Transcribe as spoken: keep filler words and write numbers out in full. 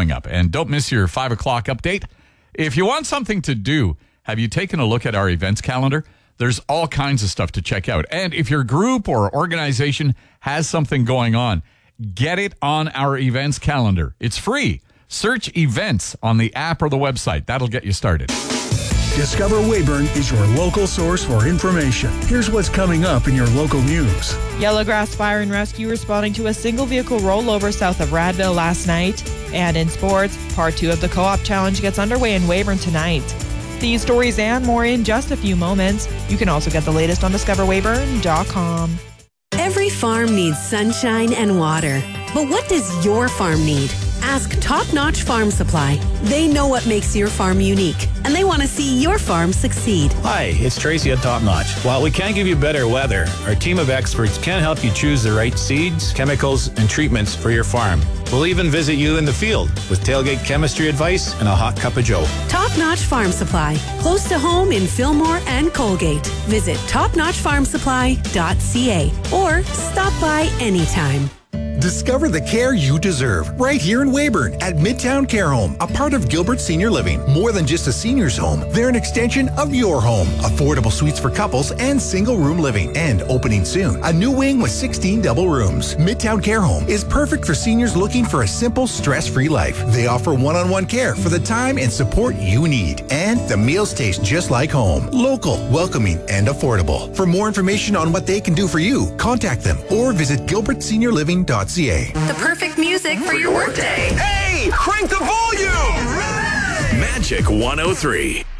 coming up. And don't miss your five o'clock update. If you want something to do, have you taken a look at our events calendar? There's all kinds of stuff to check out. And if your group or organization has something going on, get it on our events calendar. It's free. Search events on the app or the website. That'll get you started. Discover Weyburn is your local source for information. Here's what's coming up in your local news. Yellowgrass Fire and Rescue responding to a single vehicle rollover south of Radville last night. And in sports, part two of the Co-op Challenge gets underway in Weyburn tonight. These stories and more in just a few moments. You can also get the latest on discover weyburn dot com. Every farm needs sunshine and water. But what does your farm need? Ask Top Notch Farm Supply. They know what makes your farm unique, and they want to see your farm succeed. Hi, it's Tracy at Top Notch. While we can't give you better weather, our team of experts can help you choose the right seeds, chemicals, and treatments for your farm. We'll even visit you in the field with tailgate chemistry advice and a hot cup of joe. Top Notch Farm Supply, close to home in Fillmore and Colgate. Visit top notch farm supply dot c a or stop by anytime. Discover the care you deserve right here in Weyburn at Midtown Care Home, a part of Gilbert Senior Living. More than just a senior's home, they're an extension of your home. Affordable suites for couples and single room living. And opening soon, a new wing with sixteen double rooms. Midtown Care Home is perfect for seniors looking for a simple, stress-free life. They offer one-on-one care for the time and support you need. And the meals taste just like home. Local, welcoming, and affordable. For more information on what they can do for you, contact them or visit gilbert senior living dot c a. The perfect music for your workday. Hey, crank the volume! Magic one oh three.